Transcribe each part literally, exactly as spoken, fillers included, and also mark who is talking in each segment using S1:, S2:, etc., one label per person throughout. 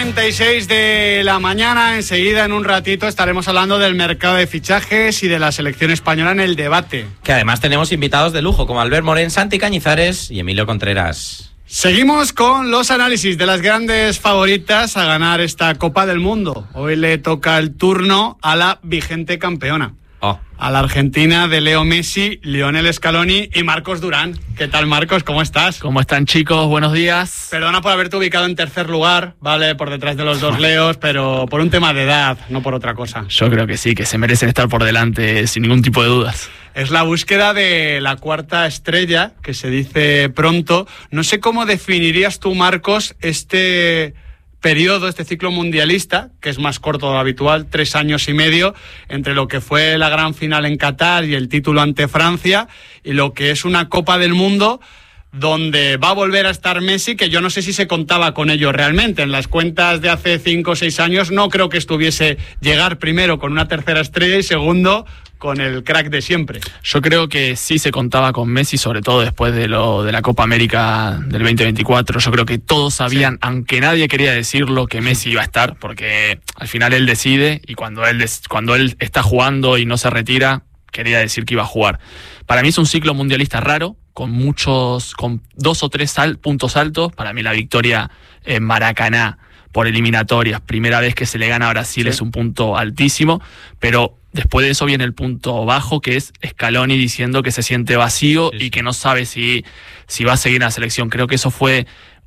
S1: treinta y seis de la mañana. Enseguida, en un ratito, estaremos hablando del mercado de fichajes y de la selección española en el debate.
S2: Que además tenemos invitados de lujo como Albert Morén, Santi Cañizares y Emilio Contreras.
S1: Seguimos con los análisis de las grandes favoritas a ganar esta Copa del Mundo. Hoy le toca el turno a la vigente campeona.
S2: Oh.
S1: A la Argentina de Leo Messi, Lionel Scaloni y Marcos Durán. ¿Qué tal, Marcos? ¿Cómo estás?
S3: ¿Cómo están, chicos? Buenos días.
S1: Perdona por haberte ubicado en tercer lugar, ¿vale? Por detrás de los dos Leos, pero por un tema de edad, no por otra cosa.
S3: Yo creo que sí, que se merecen estar por delante sin ningún tipo de dudas.
S1: Es la búsqueda de la cuarta estrella, que se dice pronto. No sé cómo definirías tú, Marcos, este periodo, este ciclo mundialista, que es más corto de lo habitual, tres años y medio, entre lo que fue la gran final en Qatar y el título ante Francia, y lo que es una Copa del Mundo donde va a volver a estar Messi, que yo no sé si se contaba con ello realmente. En las cuentas de hace cinco o seis años no creo que estuviese llegar primero con una tercera estrella y segundo con el crack de siempre.
S3: Yo creo que sí se contaba con Messi, sobre todo después de lo de la Copa América del veinte veinticuatro. Yo creo que todos sabían, sí, aunque nadie quería decirlo, que Messi iba a estar, porque al final él decide, y cuando él, cuando él está jugando y no se retira, quería decir que iba a jugar. Para mí es un ciclo mundialista raro, con muchos, con dos o tres sal, puntos altos. Para mí la victoria en Maracaná por eliminatorias, primera vez que se le gana a Brasil, sí, es un punto altísimo, pero después de eso viene el punto bajo, que es Scaloni diciendo que se siente vacío, sí, y que no sabe si, si va a seguir en la selección. Creo que eso fue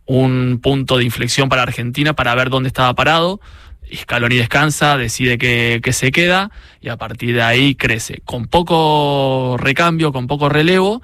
S3: un punto de inflexión para Argentina, para ver dónde estaba parado. Scaloni descansa, decide que, que se queda, y a partir de ahí crece, con poco recambio, con poco relevo,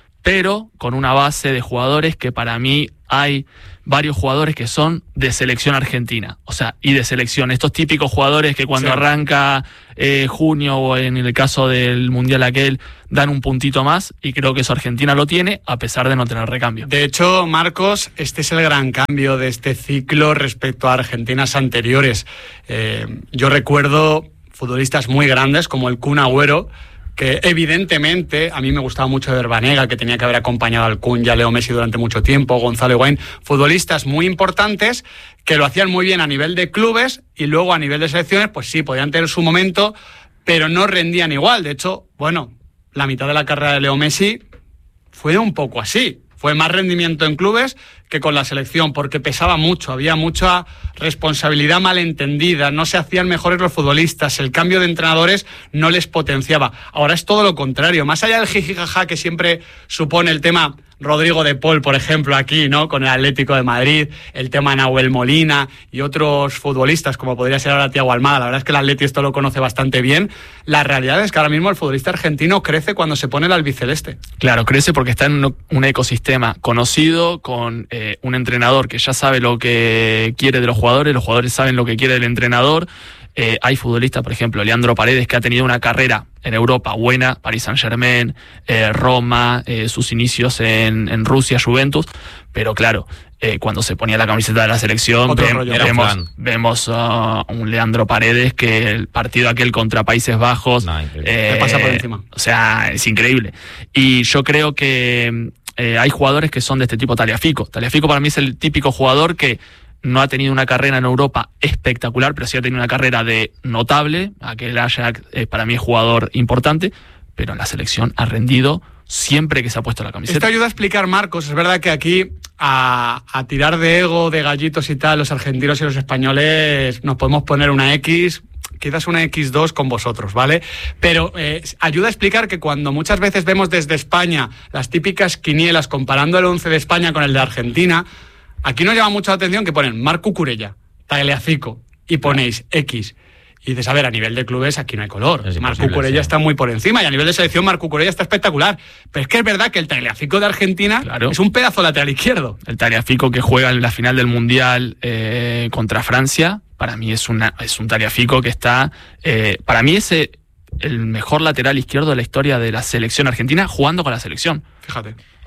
S3: pero con una base de jugadores que para mí hay varios jugadores que son de selección argentina, o sea, y de selección, estos típicos jugadores que cuando, sí, arranca eh, junio, o en el caso del Mundial aquel, dan un puntito más, y creo que eso Argentina lo tiene, a pesar de no tener recambio.
S1: De hecho, Marcos, este es el gran cambio de este ciclo respecto a Argentinas anteriores. Eh, yo recuerdo futbolistas muy grandes como el Kun Agüero, que evidentemente a mí me gustaba mucho de Verbanega, que tenía que haber acompañado al Kun y a Leo Messi durante mucho tiempo, Gonzalo Higuaín, futbolistas muy importantes que lo hacían muy bien a nivel de clubes, y luego a nivel de selecciones, pues sí, podían tener su momento, pero no rendían igual. De hecho, bueno, la mitad de la carrera de Leo Messi fue un poco así. Fue más rendimiento en clubes que con la selección, porque pesaba mucho, había mucha responsabilidad malentendida, no se hacían mejores los futbolistas, el cambio de entrenadores no les potenciaba. Ahora es todo lo contrario, más allá del jijijaja que siempre supone el tema Rodrigo de Paul, por ejemplo, aquí, ¿no?, con el Atlético de Madrid, el tema Nahuel Molina y otros futbolistas, como podría ser ahora Thiago Almada. La verdad es que el Atleti esto lo conoce bastante bien. La realidad es que ahora mismo el futbolista argentino crece cuando se pone el albiceleste.
S3: Claro, crece porque está en un ecosistema conocido, con eh, un entrenador que ya sabe lo que quiere de los jugadores, los jugadores saben lo que quiere del entrenador. Eh, hay futbolistas, por ejemplo, Leandro Paredes, que ha tenido una carrera en Europa buena, Paris Saint-Germain, eh, Roma, eh, sus inicios en, en Rusia, Juventus, pero claro, eh, cuando se ponía la camiseta de la selección, ve, vemos, vemos uh, un Leandro Paredes que el partido aquel contra Países Bajos,
S1: no, eh, le pasa por encima.
S3: O sea, es increíble. Y yo creo que eh, hay jugadores que son de este tipo. Tagliafico. Tagliafico para mí es el típico jugador que no ha tenido una carrera en Europa espectacular, pero sí ha tenido una carrera de notable. Aquel Ajax eh, para mí es jugador importante, pero en la selección ha rendido siempre que se ha puesto la camiseta.
S1: Esto ayuda a explicar, Marcos. Es verdad que aquí a, a tirar de ego, de gallitos y tal, los argentinos y los españoles nos podemos poner una X, quizás una equis dos con vosotros, ¿vale? Pero eh, ayuda a explicar que cuando muchas veces vemos desde España las típicas quinielas comparando el once de España con el de Argentina, aquí nos llama mucho la atención que ponen Marc Cucurella, Tagliafico, y ponéis X. Y dices, a ver, a nivel de clubes aquí no hay color. Marc Cucurella, sí, está muy por encima, y a nivel de selección Marc Cucurella está espectacular. Pero es que es verdad que el Tagliafico de Argentina, claro, es un pedazo lateral izquierdo.
S3: El Tagliafico que juega en la final del Mundial eh, contra Francia, para mí es, una, es un Tagliafico que está... Eh, para mí es el mejor lateral izquierdo de la historia de la selección argentina jugando con la selección.
S1: Fíjate.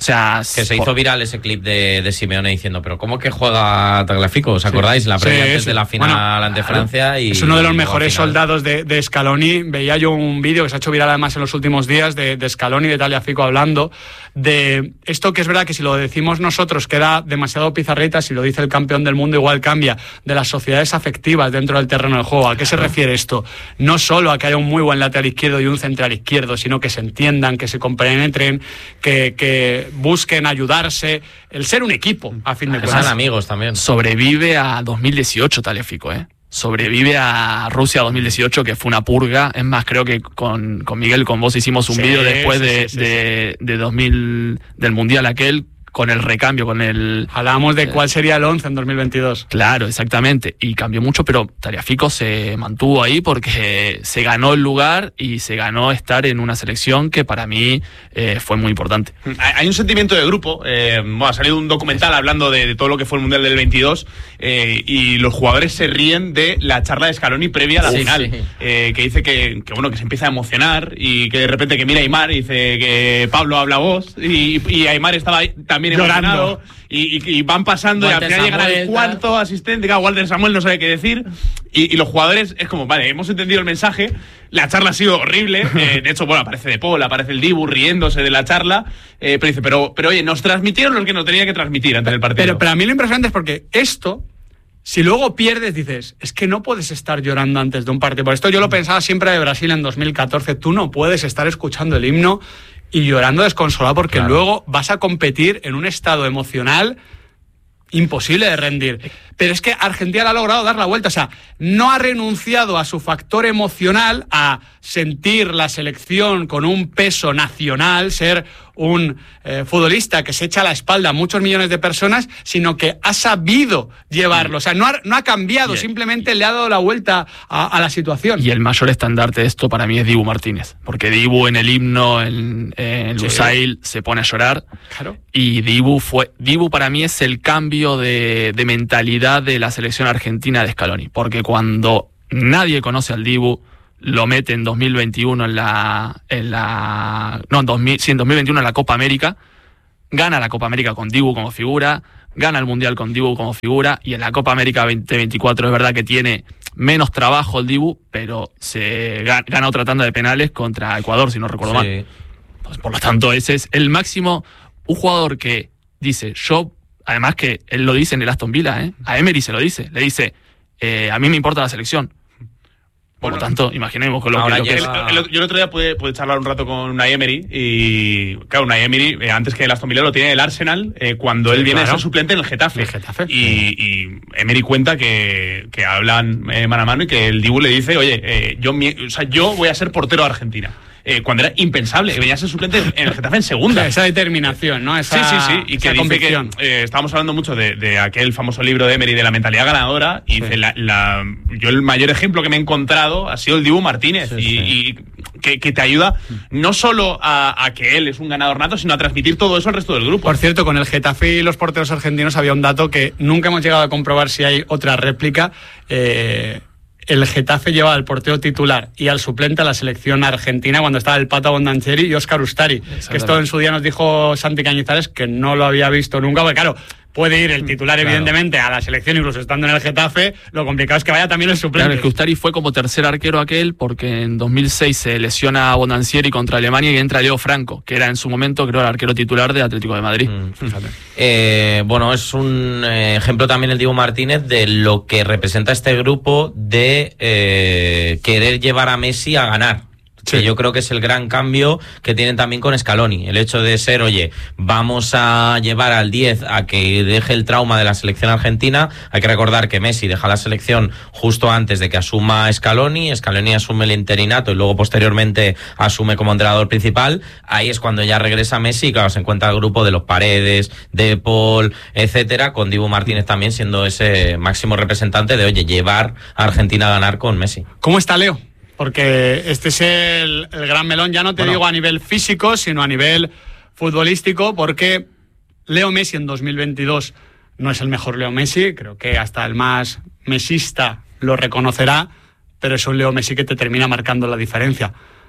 S3: O sea,
S2: que se hizo viral ese clip de, de Simeone diciendo, pero ¿cómo que juega Tagliafico? ¿Os acordáis? La previa sí, antes sí. de la final bueno, ante Francia. Y,
S1: es uno de los mejores soldados de, de Scaloni. Veía yo un vídeo que se ha hecho viral además en los últimos días de, de Scaloni, de Tagliafico, hablando de esto, que es verdad que si lo decimos nosotros queda demasiado pizarrita, si lo dice el campeón del mundo igual cambia, de las sociedades afectivas dentro del terreno del juego. ¿A qué se refiere esto? No solo a que haya un muy buen lateral izquierdo y un central izquierdo, sino que se entiendan, que se compenetren, que, que busquen ayudarse, el ser un equipo, a fin de cuentas.
S2: Son amigos también.
S3: Sobrevive a dos mil dieciocho Tagliafico, ¿eh? Sobrevive a Rusia dos mil dieciocho, que fue una purga. Es más, creo que con, con Miguel, con vos hicimos un sí, vídeo después sí, de, sí, sí, de, de dos mil, del Mundial aquel, con el recambio, con el...
S1: Hablábamos de eh, cuál sería el once en dos mil veintidós.
S3: Claro, exactamente. Y cambió mucho, pero Tagliafico se mantuvo ahí porque se ganó el lugar y se ganó estar en una selección que para mí eh, fue muy importante.
S4: Hay un sentimiento de grupo. Eh, bueno, ha salido un documental hablando de, de todo lo que fue el Mundial del veintidós eh, y los jugadores se ríen de la charla de Scaloni previa a la sí, final. Sí. Eh, que dice que, que, bueno, que se empieza a emocionar y que de repente que mira a Aimar y dice que Pablo habla voz y, y Aimar estaba ahí también llorando y, y, y van pasando Walter y al final llegan al cuarto asistente, claro, Walter Samuel no sabe qué decir y, y los jugadores es como, vale, hemos entendido el mensaje, la charla ha sido horrible, eh, de hecho, bueno, aparece De Paul, aparece el Dibu riéndose de la charla, eh, pero dice, pero, pero oye, nos transmitieron lo que nos tenía que transmitir antes del partido.
S1: Pero, pero a mí lo impresionante es porque esto, si luego pierdes, dices, es que no puedes estar llorando antes de un partido. Por esto yo lo pensaba siempre de Brasil en dos mil catorce, tú no puedes estar escuchando el himno y llorando desconsolado porque claro. luego vas a competir en un estado emocional imposible de rendir. Pero es que Argentina ha logrado dar la vuelta, o sea, no ha renunciado a su factor emocional, a sentir la selección con un peso nacional, ser un eh, futbolista que se echa a la espalda a muchos millones de personas, sino que ha sabido llevarlo, o sea, no ha, no ha cambiado, simplemente le ha dado la vuelta a, a la situación.
S3: Y el mayor estandarte de esto para mí es Dibu Martínez, porque Dibu en el himno en, en Lusail sí. se pone a llorar,
S1: claro.
S3: y Dibu fue, Dibu para mí es el cambio de, de mentalidad de la selección argentina de Scaloni, porque cuando nadie conoce al Dibu, lo mete en dos mil veintiuno en la, en la no, en, dos mil, sí, en dos mil veintiuno en la Copa América, gana la Copa América con Dibu como figura, gana el Mundial con Dibu como figura, y en la Copa América veinte veinticuatro es verdad que tiene menos trabajo el Dibu, pero se gana, gana otra tanda de penales contra Ecuador, si no recuerdo sí. mal. Pues, por lo tanto, ese es el máximo, un jugador que dice, yo, además que él lo dice en el Aston Villa, ¿eh? A Emery se lo dice, le dice, eh, a mí me importa la selección. Por bueno, lo tanto, imaginemos que lo, ahora que, lo que
S4: llega... es. El, el, yo el otro día pude, pude charlar un rato con Unai Emery y, claro, Unai Emery, eh, antes que el Aston Villa lo tiene el Arsenal, eh, cuando sí, él viene claro. a ser suplente en el Getafe.
S1: El Getafe.
S4: Y, y Emery cuenta que, que hablan eh, mano a mano y que el Dibu le dice, oye, eh, yo, mi, o sea, yo voy a ser portero de Argentina. Eh, cuando era impensable, que venía a ser suplente en el Getafe en segunda.
S1: Esa determinación, ¿no? Esa,
S4: sí, sí, sí. Y que dice que eh, estábamos hablando mucho de, de aquel famoso libro de Emery de la mentalidad ganadora. Y sí. dice, la, la, yo el mayor ejemplo que me he encontrado ha sido el Dibu Martínez. Sí, y, sí. y que, que te ayuda no solo a, a que él es un ganador nato, sino a transmitir todo eso al resto del grupo.
S1: Por cierto, con el Getafe y los porteros argentinos había un dato que nunca hemos llegado a comprobar si hay otra réplica. Eh... El Getafe llevaba al portero titular y al suplente a la selección argentina cuando estaba el Pato Bondancieri y Óscar Ustari. Que esto en su día nos dijo Santi Cañizares que no lo había visto nunca, porque claro, puede ir el titular claro. evidentemente a la selección incluso estando en el Getafe, lo complicado es que vaya también el suplente.
S3: Claro, el que Ustari fue como tercer arquero aquel porque en dos mil seis se lesiona a Bondancieri contra Alemania y entra Leo Franco, que era en su momento creo el arquero titular de Atlético de Madrid. Mm.
S2: eh, bueno, es un eh, ejemplo también el Dibu Martínez de lo que representa este grupo de eh, querer llevar a Messi a ganar. Sí. Que yo creo que es el gran cambio que tienen también con Scaloni, el hecho de ser, oye, vamos a llevar al diez a que deje el trauma de la selección argentina. Hay que recordar que Messi deja la selección justo antes de que asuma Scaloni, Scaloni asume el interinato y luego posteriormente asume como entrenador principal. Ahí es cuando ya regresa Messi y claro, se encuentra el grupo de los Paredes, De Paul, etcétera, con Dibu Martínez también siendo ese máximo representante de, oye, llevar a Argentina a ganar con Messi.
S1: ¿Cómo está Leo? Porque este es el, el gran melón, ya no te bueno. digo a nivel físico, sino a nivel futbolístico, porque Leo Messi en dos mil veintidós no es el mejor Leo Messi, creo que hasta el más mesista lo reconocerá, pero es un Leo Messi que te termina marcando la diferencia.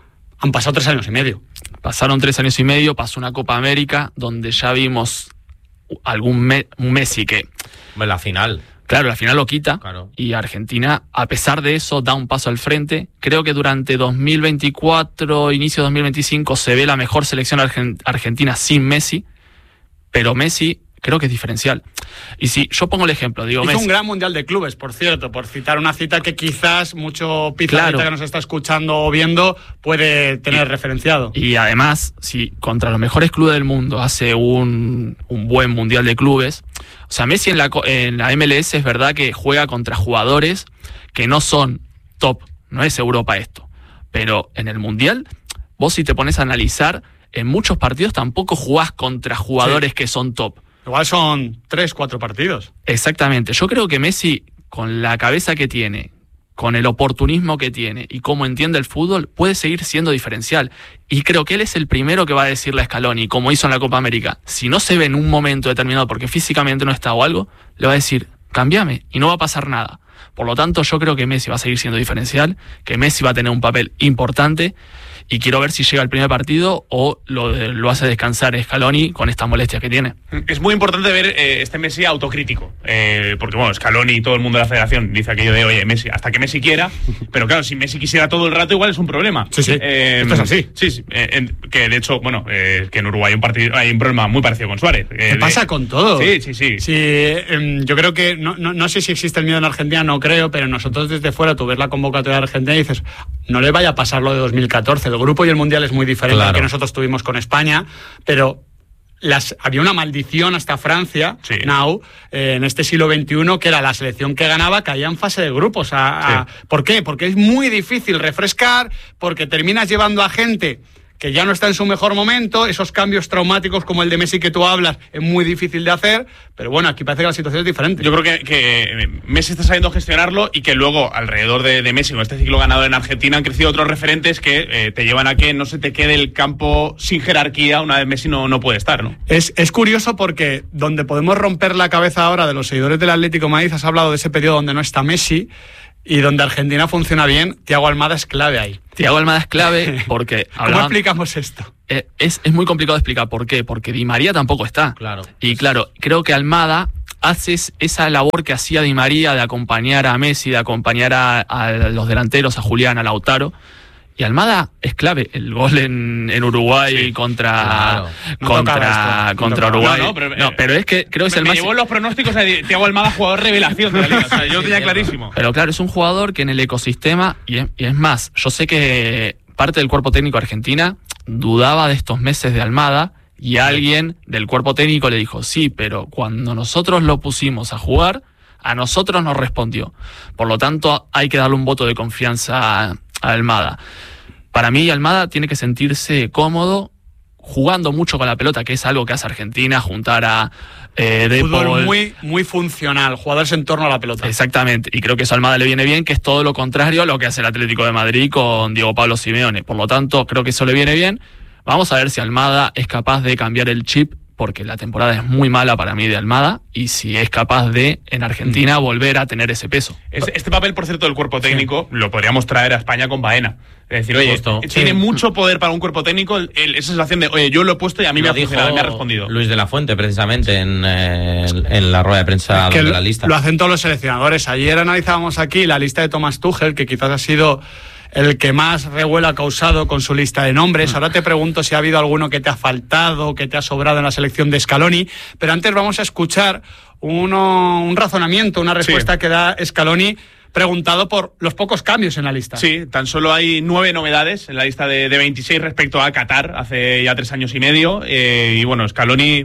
S1: Han pasado tres años y medio.
S3: Pasaron tres años y medio, pasó una Copa América donde ya vimos algún me un Messi que...
S2: La final.
S3: Claro, la final lo quita,
S2: claro.
S3: Y Argentina, a pesar de eso, da un paso al frente. Creo que durante dos mil veinticuatro, inicio de dos mil veinticinco, se ve la mejor selección argent argentina sin Messi, pero Messi creo que es diferencial. Y si yo pongo el ejemplo, digo,
S1: hizo
S3: Messi,
S1: un gran mundial de clubes, por cierto, por citar una cita que quizás mucho pizarrita
S3: claro.
S1: que nos está escuchando o viendo puede tener
S3: y,
S1: referenciado.
S3: Y además, si contra los mejores clubes del mundo hace un, un buen mundial de clubes, o sea, Messi en la, en la M L S es verdad que juega contra jugadores que no son top, no es Europa esto, pero en el mundial, vos si te pones a analizar, en muchos partidos tampoco jugás contra jugadores sí. que son top.
S1: Igual son tres, cuatro partidos.
S3: Exactamente. Yo creo que Messi, con la cabeza que tiene, con el oportunismo que tiene y cómo entiende el fútbol, puede seguir siendo diferencial. Y creo que él es el primero que va a decirle a Scaloni, como hizo en la Copa América, si no se ve en un momento determinado porque físicamente no está o algo, le va a decir, cámbiame, y no va a pasar nada. Por lo tanto, yo creo que Messi va a seguir siendo diferencial, que Messi va a tener un papel importante, y quiero ver si llega al primer partido o lo, lo hace descansar Scaloni con estas molestias que tiene.
S4: Es muy importante ver eh, este Messi autocrítico, eh, porque bueno, Scaloni y todo el mundo de la federación dice aquello de, oye, Messi, hasta que Messi quiera, pero claro, si Messi quisiera todo el rato igual es un problema.
S1: Sí, sí,
S4: eh,
S1: esto es así.
S4: Sí, sí eh, en, que de hecho, bueno, eh, que en Uruguay hay un, partido, hay un problema muy parecido con Suárez. Eh,
S1: ¿Qué pasa
S4: de,
S1: con todo?
S4: Sí, sí, sí.
S1: sí eh, yo creo que, no, no, no sé si existe el miedo en Argentina, no creo, pero nosotros desde fuera, tú ves la convocatoria de Argentina y dices, no le vaya a pasar lo de dos mil catorce, el grupo y el mundial es muy diferente claro. al que nosotros tuvimos con España, pero las, había una maldición hasta Francia, sí. now, eh, en este siglo veintiuno, que era la selección que ganaba, caía en fase de grupos. A, a, sí. ¿Por qué? Porque es muy difícil refrescar, porque terminas llevando a gente que ya no está en su mejor momento, esos cambios traumáticos como el de Messi que tú hablas es muy difícil de hacer, pero bueno, aquí parece que la situación es diferente.
S4: Yo creo que, que Messi está sabiendo gestionarlo y que luego alrededor de, de Messi con este ciclo ganador en Argentina han crecido otros referentes que eh, te llevan a que no se te quede el campo sin jerarquía una vez Messi no, no puede estar, ¿no?
S1: Es, es curioso porque donde podemos romper la cabeza ahora de los seguidores del Atlético de Madrid, has hablado de ese periodo donde no está Messi, y donde Argentina funciona bien, Thiago Almada es clave ahí.
S3: Thiago Almada es clave porque...
S1: ¿Cómo hablaban, explicamos esto?
S3: Eh, es, es muy complicado de explicar por qué, porque Di María tampoco está.
S2: Claro.
S3: Y claro, creo que Almada hace esa labor que hacía Di María de acompañar a Messi, de acompañar a, a los delanteros, a Julián, a Lautaro. Y Almada es clave. El gol en, en Uruguay sí, contra claro. no contra, contra no Uruguay. No, no, pero, no, pero es que creo que es el
S4: me
S3: más...
S4: llevó los pronósticos de Thiago Almada, jugador revelación de la liga. O sea, yo lo tenía clarísimo.
S3: Pero claro, es un jugador que en el ecosistema, y es, y es más, yo sé que parte del cuerpo técnico argentina dudaba de estos meses de Almada, y alguien del cuerpo técnico le dijo, sí, pero cuando nosotros lo pusimos a jugar, a nosotros nos respondió. Por lo tanto, hay que darle un voto de confianza a Almada. Para mí, Almada tiene que sentirse cómodo jugando mucho con la pelota, que es algo que hace Argentina, juntar a eh, De
S1: fútbol
S3: Paul.
S1: muy, muy funcional, jugadores en torno a la pelota.
S3: Exactamente, y creo que eso a Almada le viene bien, que es todo lo contrario a lo que hace el Atlético de Madrid con Diego Pablo Simeone. Por lo tanto, creo que eso le viene bien. Vamos a ver si Almada es capaz de cambiar el chip, porque la temporada es muy mala para mí de Almada, y si es capaz de, en Argentina, mm. volver a tener ese peso.
S4: Este, este papel, por cierto, del cuerpo técnico, sí. lo podríamos traer a España con Baena. Es decir, oye, Justo. tiene sí. mucho poder para un cuerpo técnico el, el, esa sensación de, oye, yo lo he puesto y a mí lo me ha funcionado, me ha respondido.
S2: Luis de la Fuente, precisamente, en, eh, en la rueda de prensa
S1: es que
S2: de la lista.
S1: Lo hacen todos los seleccionadores. Ayer analizábamos aquí la lista de Thomas Tuchel, que quizás ha sido el que más revuelo ha causado con su lista de nombres. Ahora te pregunto si ha habido alguno que te ha faltado, que te ha sobrado en la selección de Scaloni, pero antes vamos a escuchar uno, un razonamiento, una respuesta sí. que da Scaloni preguntado por los pocos cambios en la lista.
S4: Sí, tan solo hay nueve novedades en la lista de, de veintiséis respecto a Qatar, hace ya tres años y medio, eh, y bueno, Scaloni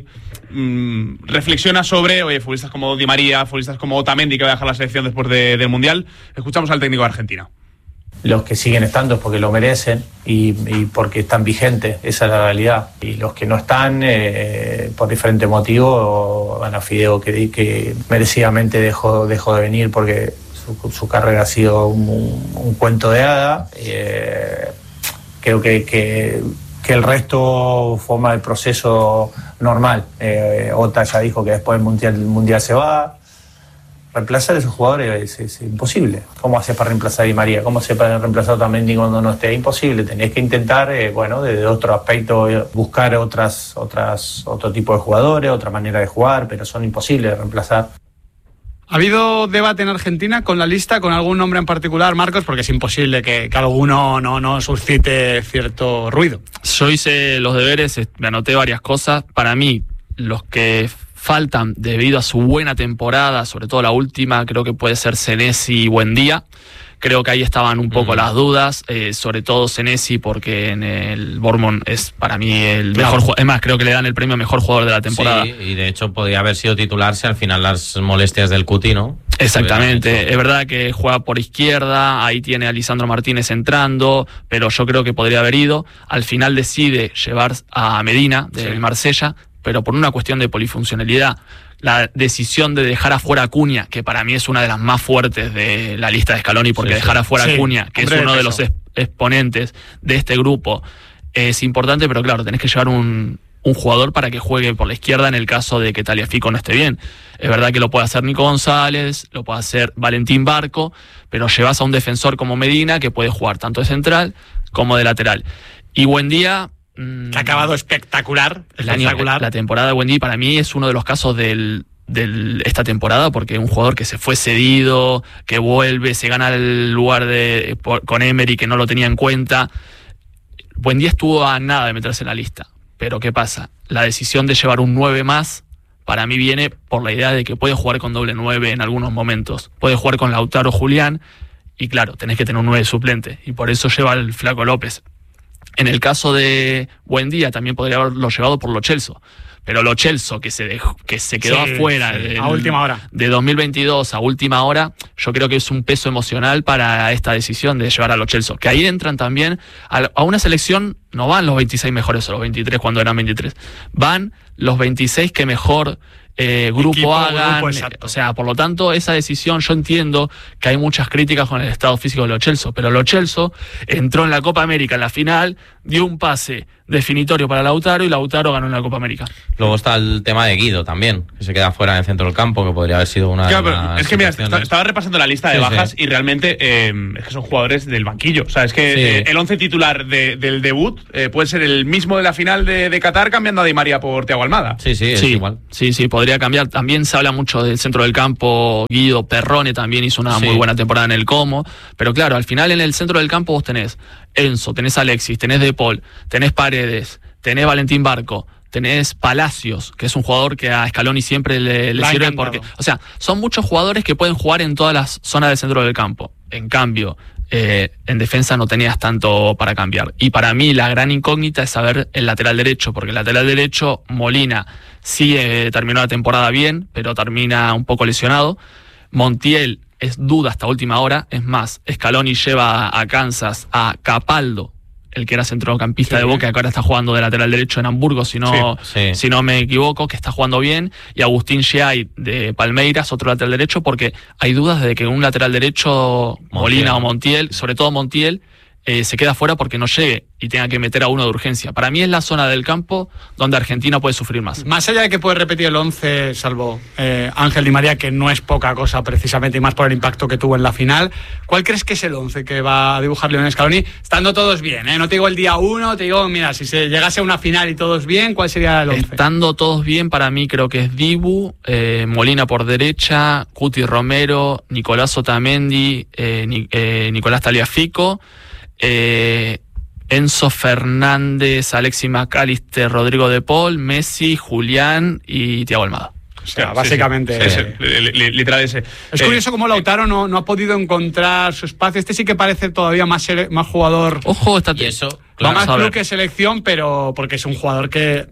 S4: mmm, reflexiona sobre, oye, futbolistas como Di María, futbolistas como Otamendi, que va a dejar la selección después de, del Mundial. Escuchamos al técnico de Argentina.
S5: Los que siguen estando es porque lo merecen y, y porque están vigentes, esa es la realidad. Y los que no están, eh, por diferentes motivos, Ana Fideo, que, que merecidamente dejó, dejó de venir porque su, su carrera ha sido un, un, un cuento de hada. Eh, creo que, que, que el resto forma el proceso normal. Eh, Ota ya dijo que después del mundial, el mundial se va. reemplazar a esos jugadores es, es imposible. ¿Cómo haces para reemplazar a Di María? ¿Cómo haces para reemplazar a Otamendi cuando no esté? Imposible. Tenés que intentar, eh, bueno, desde otro aspecto, eh, buscar otras, otras, otro tipo de jugadores, otra manera de jugar, pero son imposibles de reemplazar.
S1: ¿Ha habido debate en Argentina con la lista, con algún nombre en particular, Marcos? Porque es imposible que, que alguno no, no suscite cierto ruido.
S3: Yo hice los deberes, me anoté varias cosas. Para mí, los que faltan debido a su buena temporada, sobre todo la última, creo que puede ser Senesi y Buendía. Creo que ahí estaban un poco mm. las dudas, eh, sobre todo Senesi, porque en el Bournemouth es para mí el claro. mejor jugador. Es más, creo que le dan el premio a mejor jugador de la temporada.
S2: Sí, y de hecho podría haber sido titular si al final las molestias del Cuti, ¿no?
S3: Exactamente, es verdad que juega por izquierda, ahí tiene a Lisandro Martínez entrando, pero yo creo que podría haber ido. Al final decide llevar a Medina del sí. Marsella, pero por una cuestión de polifuncionalidad. La decisión de dejar afuera a Acuña, que para mí es una de las más fuertes de la lista de Scaloni, porque sí, dejar sí. afuera a Acuña, sí, que es uno de, de los exponentes de este grupo, es importante, pero claro, tenés que llevar un, un jugador para que juegue por la izquierda en el caso de que Tagliafico no esté bien. Es verdad que lo puede hacer Nico González, lo puede hacer Valentín Barco, pero llevas a un defensor como Medina que puede jugar tanto de central como de lateral. Y Buendía...
S1: que ha acabado espectacular,
S3: el espectacular. Año, la temporada de Buendía para mí es uno de los casos de del, esta temporada, porque un jugador que se fue cedido, que vuelve, se gana el lugar de por, con Emery, que no lo tenía en cuenta. Buendía estuvo a nada de meterse en la lista, pero ¿qué pasa? La decisión de llevar un nueve más para mí viene por la idea de que puede jugar con doble nueve en algunos momentos, puede jugar con Lautaro Julián, y claro, tenés que tener un nueve suplente, y por eso lleva el Flaco López. En el caso de Buendía también podría haberlo llevado por Lo Celso, pero Lo Celso, que se dejó, que se quedó sí, afuera
S1: sí,
S3: del,
S1: a última hora.
S3: de dos mil veintidós a última hora, yo creo que es un peso emocional para esta decisión de llevar a Lo Celso, que ahí entran también a, a una selección, no van los veintiséis mejores o los veintitrés cuando eran veintitrés, van los veintiséis que mejor Eh, grupo Equipo, hagan, grupo, o sea, por lo tanto esa decisión, yo entiendo que hay muchas críticas con el estado físico de Lo Celso, pero Lo Celso entró en la Copa América en la final, dio un pase definitorio para Lautaro y Lautaro ganó en la Copa América.
S2: Luego está el tema de Guido también, que se queda fuera en el centro del campo, que podría haber sido una
S4: claro,
S2: de las
S4: es que mira, está, estaba repasando la lista de sí, bajas sí. y realmente eh, es que son jugadores del banquillo, o sea, es que sí. eh, el once titular de, del debut eh, puede ser el mismo de la final de, de Qatar, cambiando a Di María por Thiago Almada.
S2: Sí, sí, es
S3: sí,
S2: igual.
S3: Sí, sí, podría cambiar. También se habla mucho del centro del campo. Guido Perrone también hizo una sí. muy buena temporada en el Como, pero claro, al final en el centro del campo vos tenés Enzo, tenés Alexis, tenés De Paul, tenés Paredes, tenés Valentín Barco, tenés Palacios, que es un jugador que a Scaloni siempre le, le sirve porque, o sea, son muchos jugadores que pueden jugar en todas las zonas del centro del campo. En cambio, eh, en defensa no tenías tanto para cambiar. Y para mí la gran incógnita es saber el lateral derecho, porque el lateral derecho, Molina, sí eh, terminó la temporada bien, pero termina un poco lesionado. Montiel es duda hasta última hora. Es más, Scaloni lleva a Kansas a Capaldo, el que era centrocampista sí. de Boca, que ahora está jugando de lateral derecho en Hamburgo, si no, sí, sí. si no me equivoco, que está jugando bien, y Agustín Giai de Palmeiras, otro lateral derecho, porque hay dudas de que un lateral derecho, Montiel. Molina o Montiel, sobre todo Montiel, eh, se queda fuera porque no llegue y tenga que meter a uno de urgencia. Para mí es la zona del campo donde Argentina puede sufrir más.
S1: Más allá de que puede repetir el once, salvo eh, Ángel Di María, que no es poca cosa precisamente, y más por el impacto que tuvo en la final, ¿cuál crees que es el once que va a dibujar Lionel Scaloni? Estando todos bien, ¿eh? No te digo el día uno, te digo, mira, si se llegase a una final y todos bien, ¿cuál sería el once?
S3: Estando todos bien, para mí creo que es Dibu, eh, Molina por derecha, Cuti Romero, Nicolás Otamendi, eh, Ni, eh, Nicolás Tagliafico, eh, Enzo Fernández, Alexis McAllister, Rodrigo De Paul, Messi, Julián y Thiago Almada.
S1: O sea, básicamente
S4: sí, sí. Sí, sí. literal ese.
S1: Es curioso eh, cómo Lautaro no, no ha podido encontrar su espacio. Este sí que parece todavía más, más jugador.
S3: Ojo, está
S2: y eso,
S1: claro, va más club que selección, pero porque es un jugador que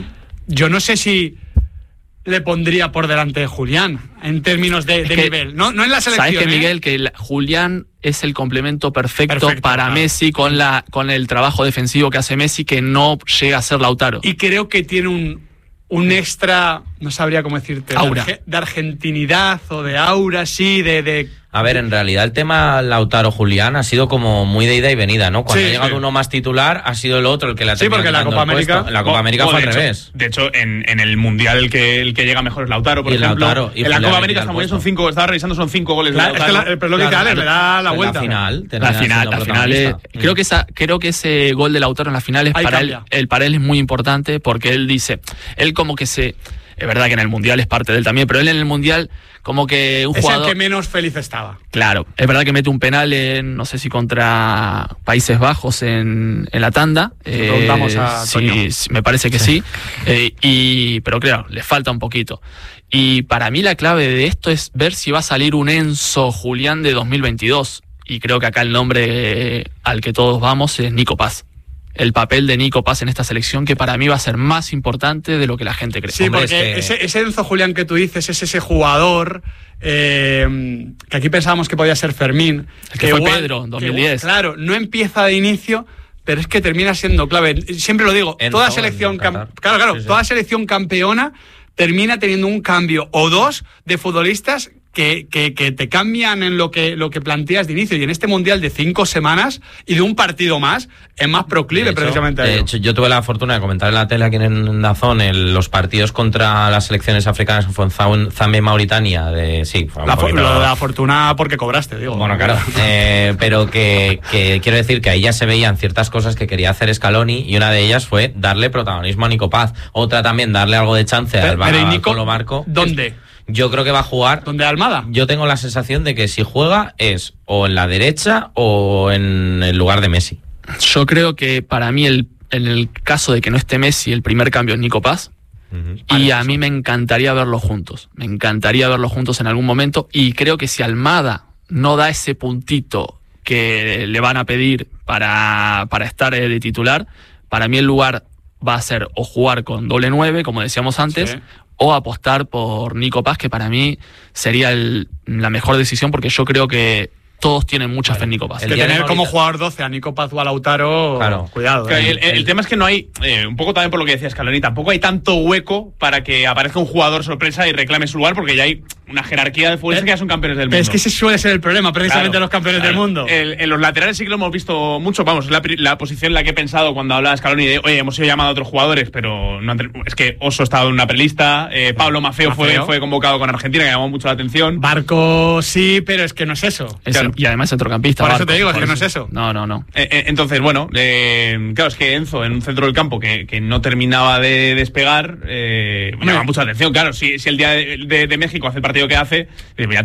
S1: yo no sé si le pondría por delante de Julián en términos de, de que, nivel, no, no en la selección.
S3: Sabes que
S1: ¿eh?
S3: Miguel, que la, Julián es el complemento perfecto, perfecto para claro. Messi con la con el trabajo defensivo que hace Messi, que no llega a ser Lautaro.
S1: Y creo que tiene un un extra no sabría cómo decirte,
S3: Aura.
S1: De, arge- de argentinidad o de aura, sí, de... de
S2: A ver, en realidad el tema Lautaro Julián ha sido como muy de ida y venida, ¿no? Cuando
S1: Sí,
S2: ha llegado
S1: sí.
S2: uno más titular, ha sido el otro el que le ha
S1: Sí,
S2: terminado
S1: porque la
S2: quitando
S1: Copa
S2: el
S1: América-
S2: puesto. En la Copa
S4: O-
S2: América
S4: o
S2: fue
S4: de
S2: al
S4: hecho-
S2: revés.
S4: De hecho, en, en el Mundial el que, el que llega mejor es Lautaro, por
S2: Y
S4: ejemplo.
S2: Lautaro, y
S4: en la
S2: Julián
S4: Copa
S2: le
S4: América
S2: quita el
S4: también son
S2: puesto.
S4: cinco, estaba revisando, son cinco goles
S1: Claro,
S4: de
S1: es que
S4: Lautaro.
S1: la- pero lo que dice
S2: Claro,
S1: Ale, le
S2: claro.
S1: da la
S2: En
S1: vuelta.
S2: La final,
S3: La
S2: termina
S3: final,
S2: siendo
S3: la final es,
S2: protagonista.
S3: creo que esa, creo que ese gol de Lautaro en la final es
S1: Ahí
S3: para él,
S1: cambia.
S3: el para él es muy importante porque él dice, él como que se, es verdad que en el mundial es parte de él también, pero él en el mundial como que un
S1: es
S3: jugador,
S1: el que menos feliz estaba.
S3: claro, es verdad que mete un penal en, no sé si contra Países Bajos en, en la tanda,
S1: Se lo preguntamos a
S3: sí,
S1: Toño.
S3: sí, me parece que sí, eh, y pero claro, le falta un poquito. Y para mí la clave de esto es ver si va a salir un Enzo Julián de dos mil veintidós. Y creo que acá el nombre eh, al que todos vamos es Nico Paz. El papel de Nico Paz en esta selección que para mí va a ser más importante de lo que la gente cree.
S1: Sí,
S2: Hombre,
S1: porque
S2: es que-
S1: ese, ese Enzo Julián que tú dices es ese jugador eh, que aquí pensábamos que podía ser Fermín.
S3: El que fue Pedro en dos mil diez.
S1: que, claro, no empieza de inicio, pero es que termina siendo clave. Siempre lo digo,
S2: Enzo,
S1: toda selección,
S2: en
S1: cam-
S2: Qatar.
S1: claro, claro,
S2: Sí, sí.
S1: toda selección campeona termina teniendo un cambio o dos de futbolistas que, que, que te cambian en lo que, lo que planteas de inicio. Y en este mundial de cinco semanas y de un partido más, es más proclive
S2: De hecho,
S1: precisamente a
S2: de
S1: ello.
S2: hecho, yo tuve la fortuna de comentar en la tele aquí en Dazón el- los partidos contra las selecciones africanas que fue en Zam- Zambia y Mauritania. De, sí, fue un
S1: La, fo-
S2: poquito-
S1: lo de la fortuna porque cobraste, digo.
S2: Bueno, claro, eh, pero que, que quiero decir que ahí ya se veían ciertas cosas que quería hacer Scaloni y una de ellas fue darle protagonismo a Nico Paz. Otra también, darle algo de chance
S1: Pero,
S2: al
S1: pero ¿y
S2: Ba-
S1: Nico,
S2: Colo Marco.
S1: ¿dónde?
S2: Yo creo que va a jugar.
S1: ¿Dónde Almada?
S2: Yo tengo la sensación de que si juega es o en la derecha o en el lugar de Messi.
S3: Yo creo que para mí, el, en el caso de que no esté Messi, el primer cambio es Nico Paz. Y a mí me encantaría verlos juntos. Me encantaría verlos juntos en algún momento. Y creo que si Almada no da ese puntito que le van a pedir para, para estar eh, de titular, para mí el lugar va a ser o jugar con doble nueve, como decíamos antes,
S1: Sí.
S3: o apostar por Nico Paz, que para mí sería el- la mejor decisión, porque yo creo que todos tienen mucha fe en Nico Paz.
S2: El
S1: Que
S2: día de
S1: tener como
S2: Maurita-
S1: jugador doce a Nico Paz o a Lautaro,
S2: Claro.
S1: cuidado.
S4: Claro,
S1: eh.
S4: el, el- el tema es que no hay, eh, un poco también por lo que decía Scaloni, tampoco hay tanto hueco para que aparezca un jugador sorpresa y reclame su lugar, porque ya hay una jerarquía de futbolistas que ya son campeones del mundo.
S1: Pero es que ese suele ser el problema, precisamente
S4: Claro,
S1: los campeones
S4: claro.
S1: del mundo.
S4: El- en los laterales sí que lo hemos visto mucho, vamos, es la, pri- la posición en la que he pensado cuando hablaba Scaloni de, oye, hemos sido llamados a otros jugadores, pero no han ter- es que Oso ha estado en una prelista, eh, Pablo Maffeo, Fue,
S1: Maffeo.
S4: fue convocado con Argentina, que llamó mucho la atención.
S1: Barco sí, pero es que no es eso.
S3: Es-
S4: claro.
S3: Y además centrocampista.
S1: Por eso
S3: Barco.
S1: te digo, es
S3: Por
S1: que no es eso.
S3: No, no, no.
S4: Eh, eh, entonces, bueno, eh, claro, es que Enzo en un centro del campo que, que no terminaba de despegar, eh, llama mucho la atención. Claro, si, si el día de, de- de México hace el partido que hace, evidentemente